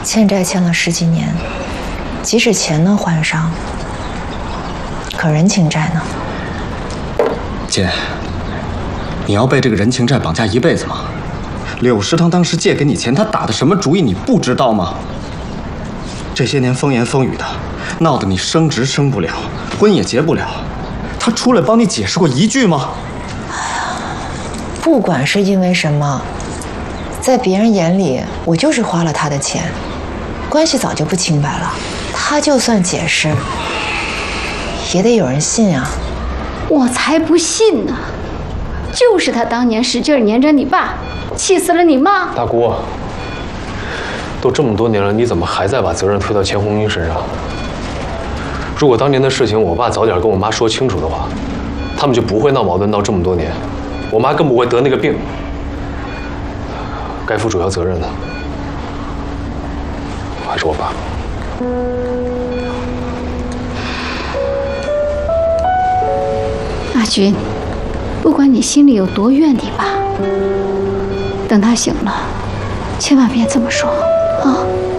欠债欠了10几年，即使钱能还上，可人情债呢？ 姐，你要被这个人情债绑架一辈子吗？柳石堂当时借给你钱，他打的什么主意你不知道吗？这些年风言风语的，闹得你升职升不了，婚也结不了，他出来帮你解释过一句吗？ 不管是因为什么，在别人眼里我就是花了他的钱，关系早就不清白了。他就算解释，也得有人信啊。 我才不信呢！就是他当年使劲黏着你爸，气死了你妈。 大姑，都这么多年了，你怎么还在把责任推到钱红英身上？如果当年的事情我爸早点跟我妈说清楚的话，他们就不会闹矛盾到这么多年，我妈更不会得那个病。该负主要责任的还是我爸。 阿军，不管你心里有多怨你爸，等他醒了，千万别这么说啊！